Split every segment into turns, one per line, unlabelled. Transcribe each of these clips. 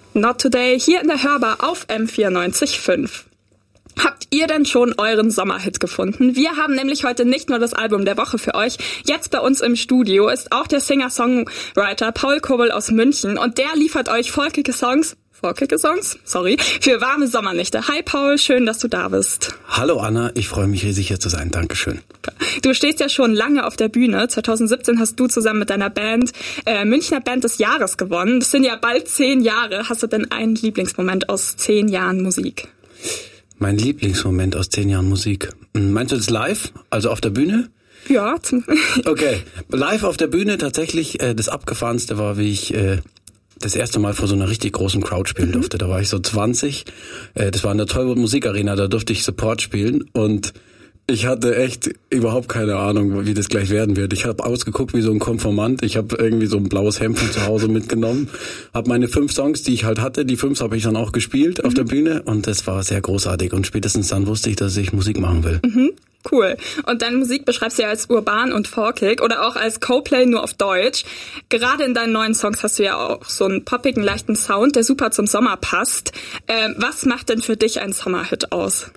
Not Today hier in der Hörbar auf M94.5. Habt ihr denn schon euren Sommerhit gefunden? Wir haben nämlich heute nicht nur das Album der Woche für euch. Jetzt bei uns im Studio ist auch der Singer-Songwriter Paul Kobel aus München und der liefert euch volkige Songs, für warme Sommernächte. Hi Paul, schön, dass du da bist.
Hallo Anna, ich freue mich riesig hier zu sein, Dankeschön.
Du stehst ja schon lange auf der Bühne. 2017 hast du zusammen mit deiner Band Münchner Band des Jahres gewonnen. Das sind ja bald 10 Jahre. Hast du denn einen Lieblingsmoment aus 10 Jahren Musik?
Mein Lieblingsmoment aus 10 Jahren Musik. Meinst du das live, also auf der Bühne?
Ja.
Okay, live auf der Bühne tatsächlich das Abgefahrenste war, wie ich das erste Mal vor so einer richtig großen Crowd spielen durfte. Da war ich so 20, das war in der Tollwood Musikarena, da durfte ich Support spielen und ich hatte echt überhaupt keine Ahnung, wie das gleich werden wird. Ich habe ausgeguckt wie so ein Konformant. Ich habe irgendwie so ein blaues Hemd von zu Hause mitgenommen. Habe meine 5 Songs, die ich halt hatte, die 5 habe ich dann auch gespielt auf der Bühne. Und das war sehr großartig. Und spätestens dann wusste ich, dass ich Musik machen will.
Mhm. Cool. Und deine Musik beschreibst du ja als urban und folkig oder auch als Coldplay nur auf Deutsch. Gerade in deinen neuen Songs hast du ja auch so einen poppigen, leichten Sound, der super zum Sommer passt. Was macht denn für dich ein Sommerhit aus?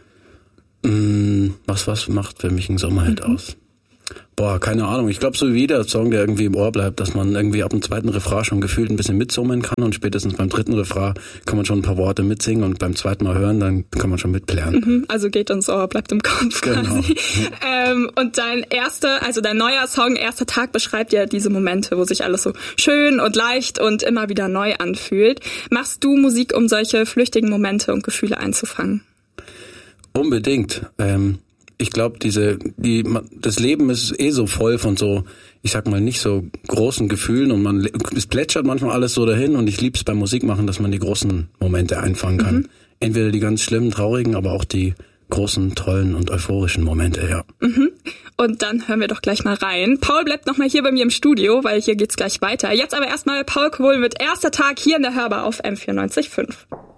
Was macht für mich ein Sommerhit aus? Boah, keine Ahnung. Ich glaube, so wie jeder Song, der irgendwie im Ohr bleibt, dass man irgendwie ab dem 2. Refrain schon gefühlt ein bisschen mitsummen kann und spätestens beim 3. Refrain kann man schon ein paar Worte mitsingen und beim 2. Mal hören, dann kann man schon mitplären.
Also geht ins Ohr, bleibt im Kopf quasi. Genau. Und dein neuer Song, Erster Tag, beschreibt ja diese Momente, wo sich alles so schön und leicht und immer wieder neu anfühlt. Machst du Musik, um solche flüchtigen Momente und Gefühle einzufangen?
Unbedingt. Ich glaube, das Leben ist so voll von so, ich sag mal, nicht so großen Gefühlen und es plätschert manchmal alles so dahin und ich lieb's beim Musikmachen, dass man die großen Momente einfangen kann. Entweder die ganz schlimmen, traurigen, aber auch die großen, tollen und euphorischen Momente, ja.
Und dann hören wir doch gleich mal rein. Paul bleibt noch mal hier bei mir im Studio, weil hier geht's gleich weiter. Jetzt aber erstmal Paul Kobel mit Erster Tag hier in der Hörbar auf M94.5.